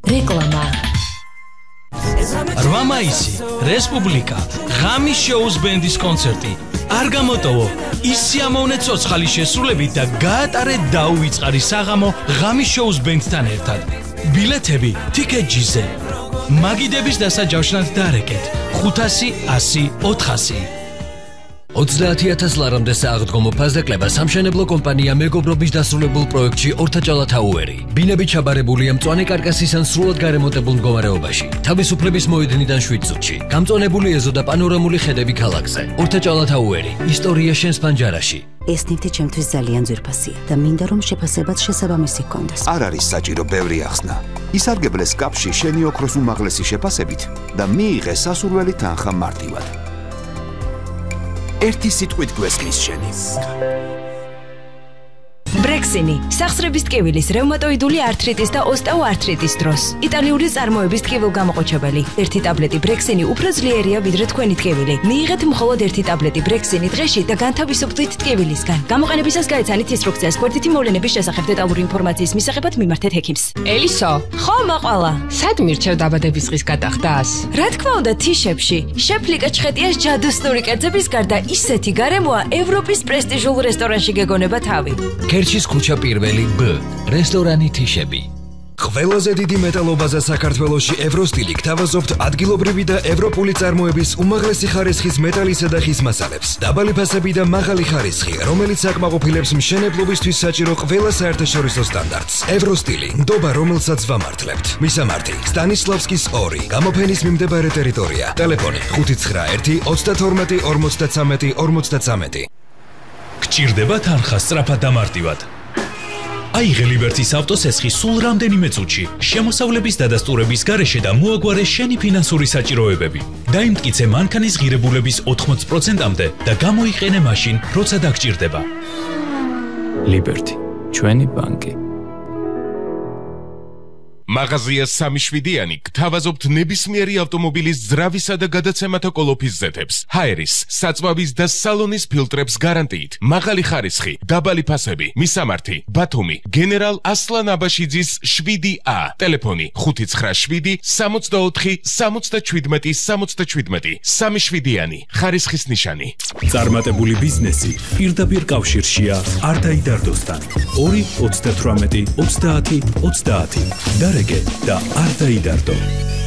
რეკლამა. 8 მაისი, რესპუბლიკა, ღამის შოუს ბენდის კონცერტი. არ გამოტოვო, ის სიამოვნე ცოცხალი შესრულებით და გაატარე დაუვიწყარი საღამო ღამის შოუს ბენდთან ერთად. ბილეთები TicketJet-ზე. მაგიდების დასაჯავშნად დარეკეთ 500, 100, 400. 30,000 ლარამდე სააღდგომო ფასდაკლება სამშენებლო კომპანია მეგობრობის დასრულებულ პროექტში ორთაჭალა თაუერი. ბინები ჩაბარებულია მწვანე კარკასისან სრულად გარემონტებულ მდგომარეობაში. თავისუფლების მოედნიდან 7 წუთში. გამწვანებული ეზო და პანორამული ხედები ქალაქზე. ორთაჭალა თაუერი. ისტორია შენს პანჯარაში. ეს ნივთი ჩემთვის ძალიან ძვირფასია და მინდა რომ შეფასებაც შესაბამისი ჰქონდეს. არ არის საჭირო ბევრი ახსნა. ისარგებლეს კაპში შენი ოქროს უმაღლესი შეფასებით და მიიღე სასურველი თანხა მარტივად. ერთი სიტყვით გვესმის შენი. ბრექსინი, სახსრების ტკივილის, რევმატოიდული ართრიტის და ოსტეოართრიტის დროს. იტალიური წარმოების ტკივილგამოყოჩებელი. ერთი ტაბლეტი ბრექსინი უფრო ძლიერია ვიდრე თქვენი ტკივილი. მიიღეთ მხოლოდ ერთი ტაბლეტი ბრექსინი დღეში და განთავისუფლდით ტკივილისგან. გამოყენებისას გაეცანით ინსტრუქციას გვერდითი მოვლენების შესახებ დეტალური ინფორმაციის მისაღებად მიმართეთ ექიმს. ელისო, ხო, მაყვალა. სად მირჩევ დაბადების დღის გადახდას? რა თქმა უნდა, თიშებში. შეფლიკა ჩხეტიას ჯადოსნური კერძების გარდა ისეთი გარემოა ევროპის პრესტიჟულ რესტორანში გეგონება თავი. კერჩის ქუჩა პირველი B, რესტორანი თიშები. ყველაზე დიდი მეტალობაზა საქართველოში ევროსტილი გთავაზობთ ადგილობრივი და ევროპული წარმოების უმაღლესი ხარისხის მეტალისა და ხის მასალებს. დაბალი ფასები და მაღალი ხარისხი, რომელიც აკმაყოფილებს მშენებლობისთვის საჭირო ყველა საერთაშორისო სტანდარტს. ევროსტილი, ნდობა რომელსაც ვამართლებთ. მისამართი: სტანისლავსკის 2, გამოფენის მიმდებარე ტერიტორია. ტელეფონი 591 32 53 53. გჭირდება თანხა სწრაფად და მარტივად. აიღე ლიბერტის ავტოსესხი სულ რამდენიმე წუთში, შემოსავლების დადასტურების გარეშე და მოაგვარე შენი ფინანსური საჭიროებები. დაიმტკიცე მანქანის ღირებულების 80%-მდე და გამოიყენე მაშინ, როცა დაგჭირდება. ლიბერტი, ჩვენი ბანკი. მაღაზია 3-7-იანი გთავაზობთ ნებისმიერი ავტომობილის ძრავისა და გადაცემათა კოლოფის ზეთებს, ჰაერის, საწვავის და სალონის ფილტრებს გარანტიით, მაღალი ხარისხი, დაბალი ფასები, მისამართი, ბათუმი, გენერალ ასლან აბაშიძის 7A, ტელეფონი 597 64 77 77, 3-7-იანი, ხარისხის ნიშანი. წარმატებული ბიზნესი პირდაპირ კავშირშია არდაიდარდოსთან. 2 38 30 30. და არ დაიდარდო.